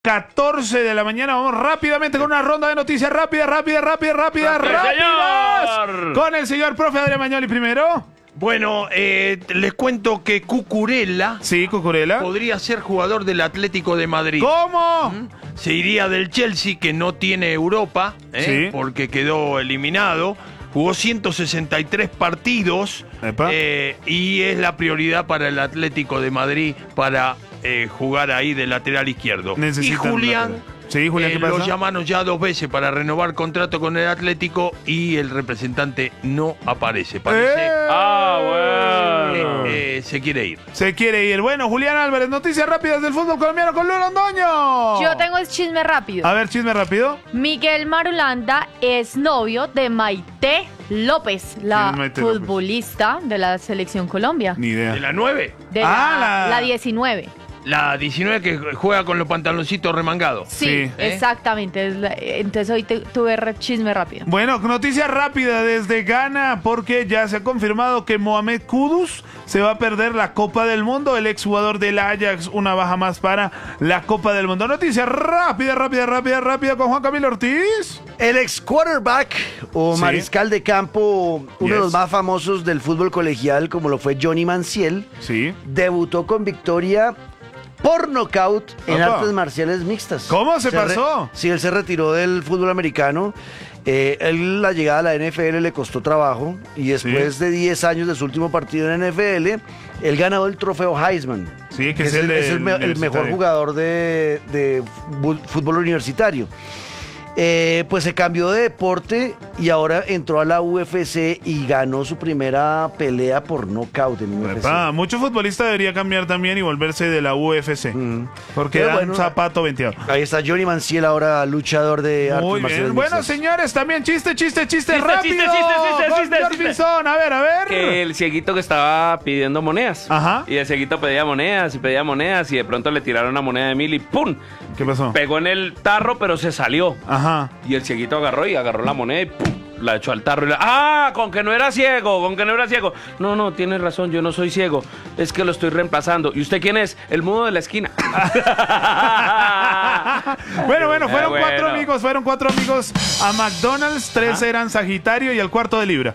14 de la mañana. Vamos rápidamente con una ronda de noticias rápidas. Señor. Con el señor profe Adrián Magnoli primero. Bueno, les cuento que Cucurella Sí, Cucurella. podría ser jugador del Atlético de Madrid. ¿Cómo? Se iría del Chelsea, que no tiene Europa, Sí. porque quedó eliminado. Jugó 163 partidos Epa. y es la prioridad para el Atlético de Madrid para jugar ahí de lateral izquierdo. Necesitan Y Julián, lateral. Sí, Julián, ¿qué pasa? lo llamaron ya 2 veces para renovar contrato con el Atlético y el representante no aparece. Parece bueno. se quiere ir. Se quiere ir. Bueno, Julián Álvarez, noticias rápidas del fútbol colombiano con Luis Londoño. Yo tengo el chisme rápido. A ver, chisme rápido. Miguel Marulanda es novio de Maite López, ¿Quién la es Maite López? futbolista de la Selección Colombia. Ni idea. ¿De la 9? De Ah, la 19. La 19 que juega con los pantaloncitos remangados. Sí, Sí. exactamente. Entonces hoy tuve chisme rápido. Bueno, noticia rápida desde Ghana, porque ya se ha confirmado que Mohamed Kudus se va a perder la Copa del Mundo. El exjugador del Ajax, una baja más para la Copa del Mundo. Noticia rápida con Juan Camilo Ortiz. El ex quarterback o Sí. mariscal de campo, uno de los Yes. más famosos del fútbol colegial, como lo fue Johnny Manziel, Sí. debutó con victoria por nocaut en Opa. artes marciales mixtas. ¿Cómo se pasó? Sí, él se retiró del fútbol americano. La llegada a la NFL le costó trabajo y después de 10 años de su último partido en NFL, él ganó el trofeo Heisman. Sí, que es el mejor universitario. jugador de fútbol universitario. Pues se cambió de deporte y ahora entró a la UFC y ganó su primera pelea por nocaut en UFC. Epa, mucho futbolista debería cambiar también y volverse de la UFC. Porque Qué da bueno. un zapato venteado. Ahí está Johnny Manziel, ahora luchador de artes Muy marciales bien. Bueno, mixtas. señores, también chiste rápido. chiste, Con George Pinzón. A ver. Que el cieguito que estaba pidiendo monedas. Ajá. Y el cieguito pedía monedas y de pronto le tiraron una moneda de 1000 y ¡pum! ¿Qué pasó? Pegó en el tarro, pero se salió. Ajá. Y el cieguito agarró la moneda y ¡pum! La echó al tarro y ¡ah! Con que no era ciego. No, tiene razón, yo no soy ciego. Es que lo estoy reemplazando. ¿Y usted quién es? El mudo de la esquina. Bueno, fueron Bueno. cuatro amigos a McDonald's, 3 eran Sagitario y el cuarto de Libra.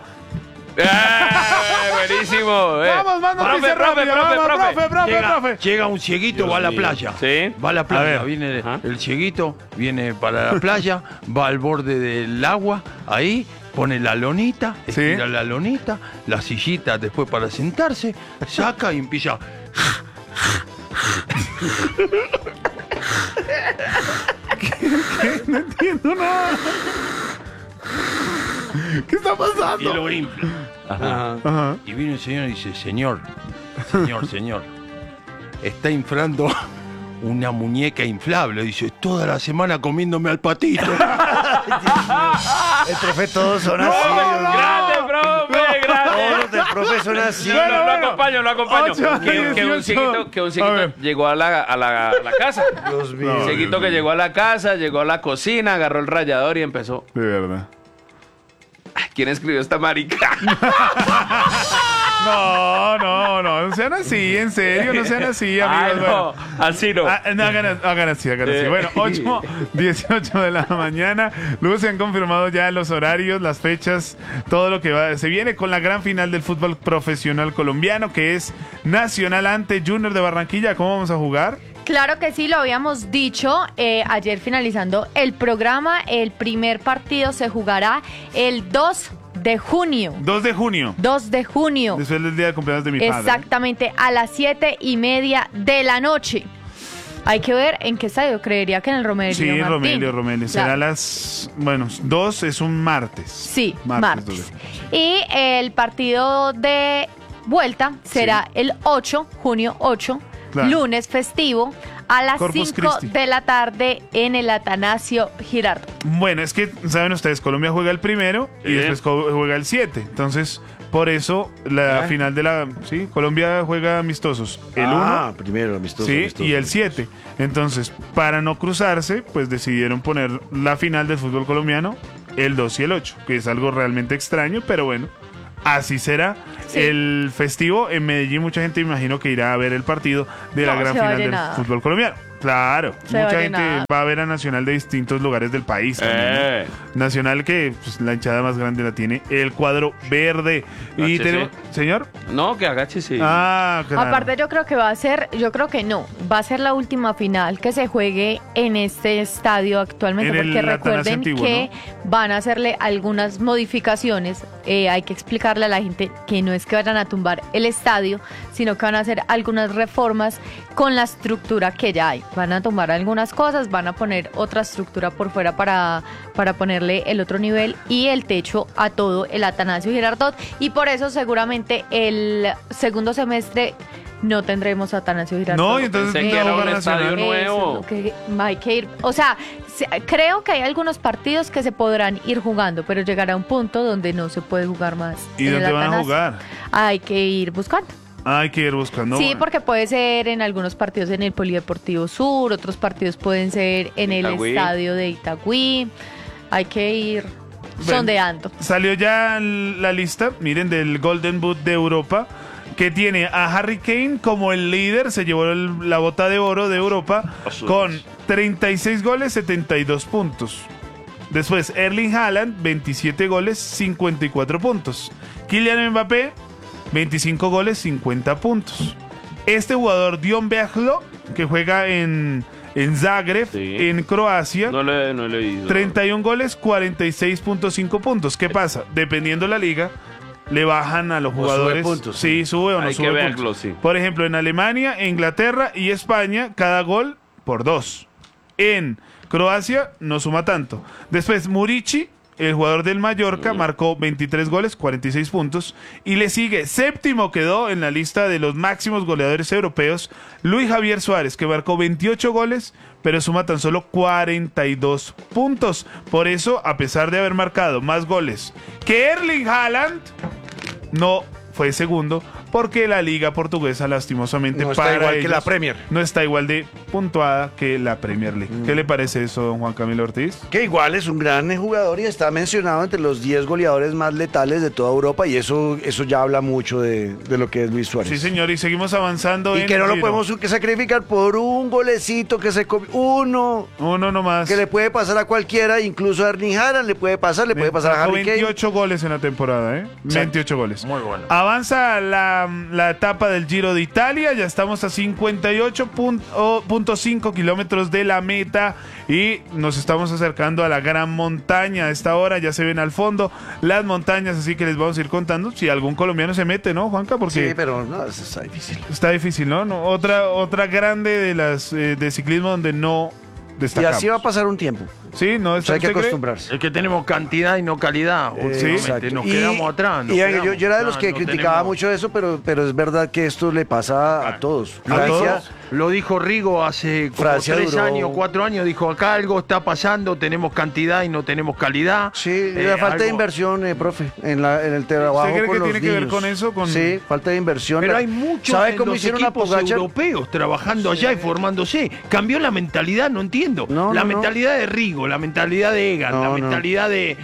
Buenísimo. Vamos, más noticias rápidas. Profe. Llega un cieguito, va a la mío. playa. Sí. Va a la A playa. ver. Viene Ajá. el cieguito, viene para la playa, va al borde del agua, ahí pone la lonita, Sí. estira la lonita, la sillita después para sentarse, saca y empieza. No entiendo nada. ¿Qué está Y pasando? lo infla. Ajá. Y viene el señor y dice, señor, está inflando una muñeca inflable. Dice, toda la semana comiéndome al patito. El profe todos son así. ¡Grande, profe! ¡Grande! Todos los del profe son así. Bueno, Lo acompaño. 8, Que un 18. cieguito llegó a la casa. Dios mío. No. Cieguito que llegó a la casa, llegó a la cocina, agarró el rallador y empezó. De verdad. ¿Quién escribió esta marica? No sean así, en serio, no sean así, amigos. No, así no. No, hagan así. Bueno, 8:18 de la mañana. Luego se han confirmado ya los horarios, las fechas, todo lo que va. Se viene con la gran final del fútbol profesional colombiano, que es Nacional ante Junior de Barranquilla. ¿Cómo vamos a jugar? Claro que sí, lo habíamos dicho ayer finalizando el programa. El primer partido se jugará el 2 de junio. 2 de junio. 2 de junio. Después del día de cumpleaños de mi padre. Exactamente, a las 7:30 de la noche. Hay que ver en qué estadio. Creería que en el Romelio Sí, Martín. Romelio. Claro. Será las... Bueno, 2 es un martes. Sí, Martes. martes. Y el partido de vuelta será el 8, junio 8, Claro. lunes festivo, a las Corpus 5 Christi. de la tarde en el Atanasio Girardot. Bueno, es que, ¿saben ustedes? Colombia juega el primero y Sí. después juega el 7. Entonces, por eso, la final de la... Sí, Colombia juega amistosos. El 1, Primero, amistoso. sí, amistoso. y el 7. Entonces, para no cruzarse, pues decidieron poner la final del fútbol colombiano el 2 y el 8, que es algo realmente extraño, pero bueno, así será. Sí. El festivo en Medellín, mucha gente imagino que irá a ver el partido de la No, gran se va final del llenado. fútbol colombiano. Claro, Se va mucha a gente llenar. va a ver a Nacional de distintos lugares del país también, ¿no? Nacional que pues, la hinchada más grande la tiene el cuadro verde. Y Agáchese. tenemos, señor. No, que agáchese. Ah, claro. Aparte yo creo que yo creo que no, va a ser la última final que se juegue en este estadio actualmente, En el porque Atanasio recuerden antiguo, que van a hacerle algunas modificaciones, hay que explicarle a la gente que no es que vayan a tumbar el estadio, sino que van a hacer algunas reformas con la estructura que ya hay, van a tomar algunas cosas, van a poner otra estructura por fuera para ponerle el otro nivel y el techo a todo el Atanasio Girardot, y por eso seguramente el segundo semestre no tendremos Atanasio Girardot. No, y entonces Pensé que no era va a un jugar estadio Nacional. nuevo. Eso es lo que hay que ir. O sea, creo que hay algunos partidos que se podrán ir jugando, pero llegará un punto donde no se puede jugar más. ¿Y en el dónde van a Atanasio. jugar? Hay que ir buscando. Hay que ir buscando. Sí, porque puede ser en algunos partidos en el Polideportivo Sur, otros partidos pueden ser en el Itagüí. estadio de Itagüí. Hay que ir sondeando. Salió ya la lista, miren, del Golden Boot de Europa, que tiene a Harry Kane como el líder, se llevó la bota de oro de Europa con 36 goles, 72 puntos. Después Erling Haaland, 27 goles, 54 puntos. Kylian Mbappé, 25 goles, 50 puntos. Este jugador, Dion Beaglo, que juega en Zagreb, Sí. en Croacia, No le he leído. 31 goles, 46.5 puntos. ¿Qué pasa? Dependiendo la liga, le bajan a los sube jugadores. puntos, Sí, sube o no Hay sube que puntos. verlo, sí. Por ejemplo, en Alemania, Inglaterra y España, cada gol por 2. En Croacia no suma tanto. Después, Murici, el jugador del Mallorca, marcó 23 goles, 46 puntos. Y le sigue, séptimo quedó en la lista de los máximos goleadores europeos, Luis Javier Suárez, que marcó 28 goles, pero suma tan solo 42 puntos. Por eso, a pesar de haber marcado más goles que Erling Haaland, no fue segundo, porque la liga portuguesa lastimosamente No está para igual que ellos la Premier. no está igual de puntuada que la Premier League. ¿Qué le parece eso, don Juan Camilo Ortiz? Que igual es un gran jugador y está mencionado entre los 10 goleadores más letales de toda Europa, y eso ya habla mucho de lo que es Luis Suárez. Sí, señor, y seguimos avanzando. Y en que no lo Giro. podemos sacrificar por un golecito que se come. Uno Uno nomás. que le puede pasar a cualquiera, incluso a Erling Haaland le puede pasar a Marcó Harry Kane. 28 goles en la temporada, ¿eh? 28 goles. Muy bueno. Avanza la etapa del Giro de Italia, ya estamos a 58.5 kilómetros de la meta y nos estamos acercando a la gran montaña. A esta hora ya se ven al fondo las montañas, así que les vamos a ir contando si algún colombiano se mete, ¿no, Juanca? Porque Sí, pero no, eso está difícil. está difícil, ¿no? Otra grande de las de ciclismo donde no Y destacamos. así va a pasar un tiempo. Sí, no O sea, hay que ¿usted cree? acostumbrarse. Es que tenemos cantidad y no calidad. últimamente. Exacto. Nos Y- quedamos atrás. nos y yo quedamos era de los atrás, que no criticaba tenemos- mucho eso, pero es verdad que esto le pasa a todos. ¿A Francia, todos? Lo dijo Rigo hace como Francia 3 duró- años, 4 años. Dijo, acá algo está pasando, tenemos cantidad y no tenemos calidad. Sí, la falta de algo- inversión, profe, en el trabajo cree con que los tiene que ver niños. con eso? Sí, falta de inversión. Pero hay muchos ¿Sabe en cómo los hicieron a equipos Pogacar? europeos trabajando allá y formándose. Cambió la mentalidad, no entiendo. No, la no, no. mentalidad de Rigo, la mentalidad de Egan, No, la no. mentalidad de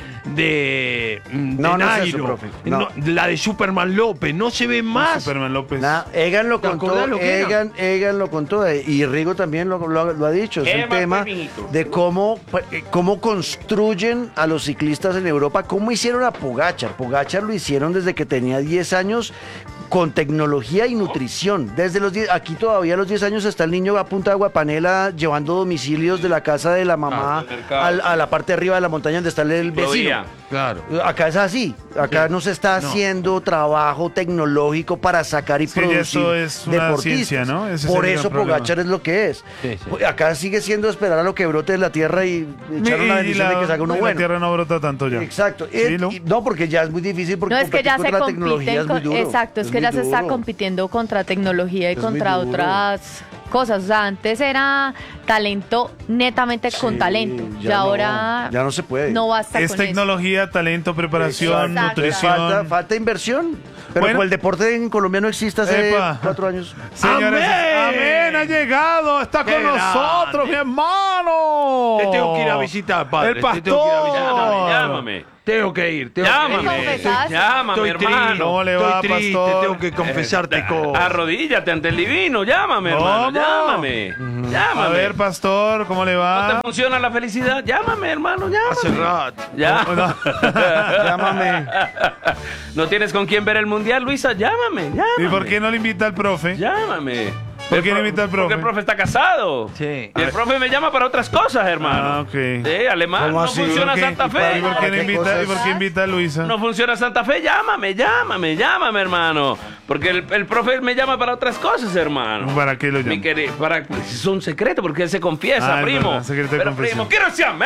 No, no es eso, Nairo, profe, no. la de Superman López. No se ve más. Superman López. Nah, Egan lo ¿Te contó, acordás lo que era? Egan lo contó, y Rigo también lo ha dicho. Es el Eva, tema pues, mijito. de cómo construyen a los ciclistas en Europa, cómo hicieron a Pogacar. Pogacar lo hicieron desde que tenía 10 años con tecnología y nutrición. Desde los 10, aquí todavía a los 10 años está el niño a punta de aguapanela llevando domicilios de la casa de la mamá al mercado. a la parte de arriba de la montaña donde está el vecino. Florida. Claro. Acá es así, acá no se está haciendo trabajo tecnológico para sacar y Es que ya producir eso es una deportistas. ciencia, ¿no? Ese es Por el eso gran problema. Pogacar es lo que es. Sí, sí. Acá sigue siendo esperar a lo que brote de la tierra y echar una bendición de que salga uno la bueno. tierra no brota tanto ya. Exacto. Sí, ¿no? No, porque ya es muy difícil porque No, es que ya competir se contra la tecnología es muy compiten, duro. exacto, es que muy ya se está duro. compitiendo contra tecnología y Es muy contra duro. otras cosas. O sea, antes era talento netamente con Sí, talento. ya Y no, ahora ya no se puede. no basta Es con eso. tecnología, talento, preparación, Exacto. nutrición. Falta inversión. Pero Bueno. como el deporte en Colombia no existe hace Epa. 4 años. Señoras, ¡Amén! amén. ha llegado, está Qué con nosotros, mi hermano. Te tengo que ir a visitar, padre. El pastor. Te tengo que ir a visitar. Llámame. Tengo que ir. Llámame. confesaste? Llámame, Estoy hermano. triste, ¿Cómo le va, estoy triste, pastor? tengo que confesarte cosas. Arrodíllate ante el divino. Llámame, hermano. ¿Cómo? Llámame. Llámame. A ver, pastor, ¿cómo le ¿No va? te funciona la felicidad? Llámame, hermano. Llámame. Hace rato. Ya. Llámame. ¿No tienes con quién ver el mundial, Luisa? Llámame. Llámame. ¿Y por qué no le invita al profe? Llámame. ¿Por qué no invita al profe? Porque el profe está casado. Sí. Y el profe me llama para otras cosas, hermano. Ah, ok. Alemán, ¿Cómo no así? funciona ¿Por qué? Santa ¿Y para Fe. ¿Y por qué no ¿Qué invita, cosas? ¿y por qué invita a Luisa? No funciona Santa Fe, llámame, hermano. Porque el profe me llama para otras cosas, hermano. ¿Para qué lo llama? Es un secreto, porque él se confiesa, Ah, es primo. verdad, secreto de Pero, confesión. primo, quiero decir amén.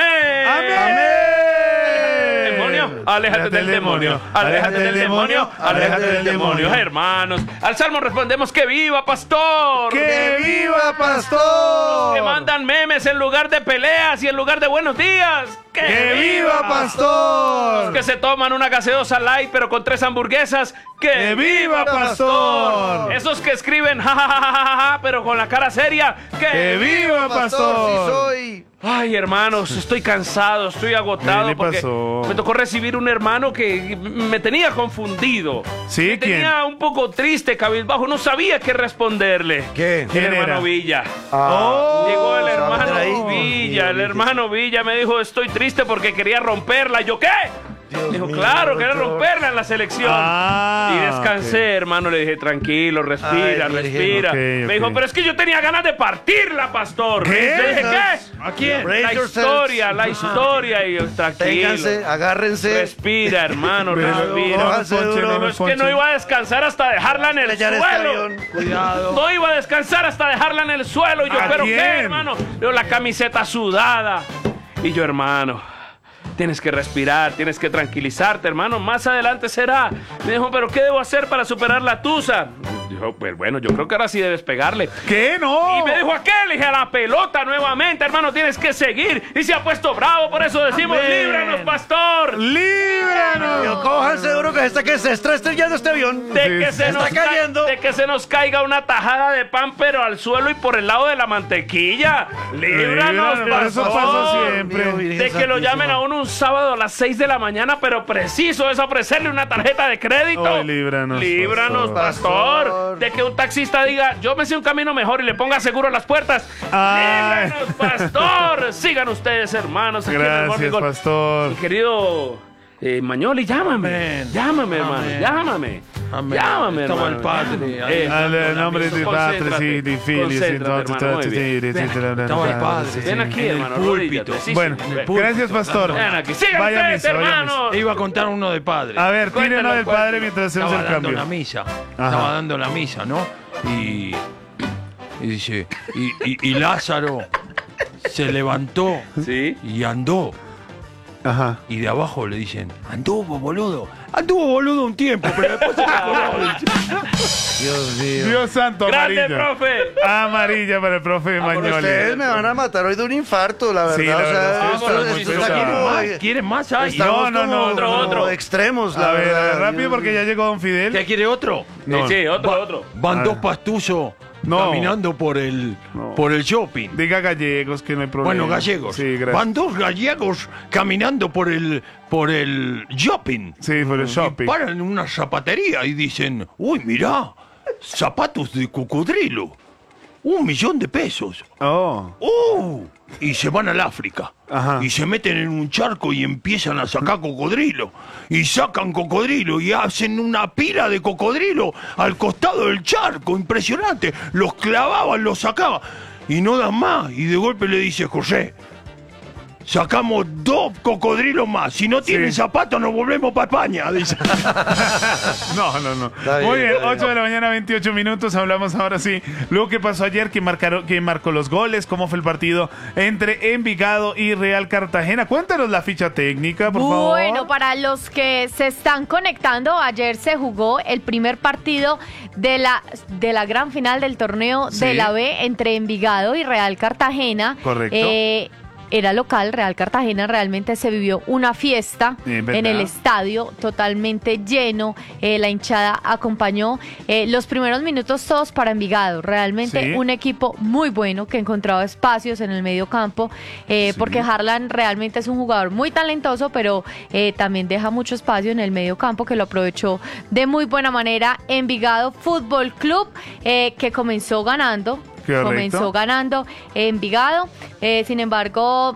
Demonio, aléjate del demonio, aléjate del demonio, aléjate del demonio, hermanos. Al salmo respondemos que viva, pastor. ¡Que viva, pastor! Que mandan memes en lugar de peleas y en lugar de buenos días. ¡Que viva, pastor! Que se toman una gaseosa light pero con 3 hamburguesas. ¡Que viva, pastor! Esos que escriben ja, pero con la cara seria. ¡Que viva, pastor! Sí soy. Ay, hermanos, estoy cansado, estoy agotado ¿Qué le porque pasó? me tocó recibir un hermano que me tenía confundido. ¿Sí? Me ¿Quién? tenía un poco triste, cabizbajo, no sabía qué responderle. ¿Qué? El ¿Quién hermano era? Villa. ¡Oh! Llegó el hermano Sandra, Villa, el hermano Villa me dijo, estoy triste porque quería romperla. ¿Yo qué? Dijo, claro, quería romperla en la selección. Ah, Y descansé, hermano, le dije, tranquilo, respira, Ay, respira. ok, Me dijo, ok. pero es que yo tenía ganas de partirla, pastor. ¿Qué? Le dije, ¿qué? ¿A quién? Raise La historia, y yo, tranquilo. Ténganse, agárrense. Respira, hermano, Pero, respira. cójanse no, Ponche, duro. no, No, es que Ponche. no iba a descansar hasta dejarla en el Sellar este suelo. avión. Cuidado. No iba a descansar hasta dejarla en el suelo. Y yo, ¿A ¿pero quién? qué, hermano? Yo, la camiseta sudada. Y yo, hermano, tienes que respirar, tienes que tranquilizarte, hermano. Más adelante será. Me dijo, ¿pero qué debo hacer para superar la tusa? Dijo, pues bueno, yo creo que ahora sí debes pegarle. ¿Qué? ¡No! Y me dijo, ¿a qué? Le dije, a la pelota nuevamente, hermano, tienes que seguir. Y se ha puesto bravo, por eso decimos, Amén. líbranos, pastor. ¡Líbranos! Cójanse duro que se está estrellando este avión. De Sí, que, sí. se nos Está cayendo. de que se nos caiga una tajada de pan, pero al suelo y por el lado de la mantequilla. Líbranos, Líbranos, eso pasa pastor. siempre. Mío, Virgen De que lo Santísima. llamen a uno un sábado a las 6 de la mañana, pero preciso es ofrecerle una tarjeta de crédito. Ay, líbranos, Líbranos, pastor. pastor. De que un taxista diga, yo me sé un camino mejor y le ponga seguro a las puertas. Ay. Líbranos, pastor. Sigan ustedes, hermanos. aquí en el Gracias, Morning Call. pastor. Mi querido Mañoli, llámame. Amén. Llámame, hermano. Amén. Llámame. Amén. Llámame, Estaba hermano. el padre ahí. En nombre de Padre, Concéntrate, sí, de Figlio, sí, concéntrate, hermano, muy bien. Estaba el padre. Ven aquí, en el hermano. púlpito. arrodíllate, sí, Bueno, sí, ven. gracias, pastor. Ven aquí. Sigan Vaya ustedes, misa, vaya hermanos. Iba a contar uno de padre. A ver, Cuéntalo, tírenos del cuéntalo. padre mientras hacemos Estaba el dando cambio. la misa. Ajá. Estaba dando la misa, ¿no? Y dice, y Lázaro se levantó Sí. y andó. Ajá. Y de abajo le dicen, anduvo boludo un tiempo, pero después se mejoró. Dios mío. Dios santo, Grande, amarilla. profe. Amarilla para el profe Mañoli. Ustedes me van a matar hoy de un infarto, la verdad. Sí, la o sea, verdad, esto- estamos esto muy está aquí pesados. como- ¿Quieren más? Ahí? Estamos No, como- otro, como otro. extremos, la A ver, verdad. rápido porque ya llegó Don ¿Qué Fidel. quiere otro? No. Sí, otro, Va- otro. Van Ah. dos pastuzos No. caminando por el shopping. Diga gallegos que no hay problema. Bueno, gallegos. Sí, gracias. Van dos gallegos caminando por el shopping. Sí, por el shopping. Paran en una zapatería y dicen, uy, mirá, zapatos de cocodrilo. 1.000.000 de pesos. Oh. Y se van al África. Ajá. Y se meten en un charco y empiezan a sacar cocodrilo. Y sacan cocodrilo y hacen una pila de cocodrilo al costado del charco. Impresionante. Los clavaban, los sacaban. Y no dan más. Y de golpe le dice José, sacamos 2 cocodrilos más. Si no tienen zapatos, nos volvemos para España. Dice. No. Está bien, Muy bien, está bien. 8 de la mañana, 28 minutos. Hablamos ahora sí. Luego, ¿qué pasó ayer? ¿Quién marcó los goles? ¿Cómo fue el partido entre Envigado y Real Cartagena? Cuéntanos la ficha técnica, por favor. Bueno, para los que se están conectando, ayer se jugó el primer partido de la gran final del torneo Sí. de la B entre Envigado y Real Cartagena. Correcto. era local, Real Cartagena. Realmente se vivió una fiesta en el estadio, totalmente lleno. La hinchada acompañó los primeros minutos todos para Envigado. Realmente un equipo muy bueno que encontraba espacios en el medio campo, porque Harlan realmente es un jugador muy talentoso, pero también deja mucho espacio en el medio campo, que lo aprovechó de muy buena manera Envigado Fútbol Club, que comenzó ganando. Correcto. Comenzó ganando Envigado, sin embargo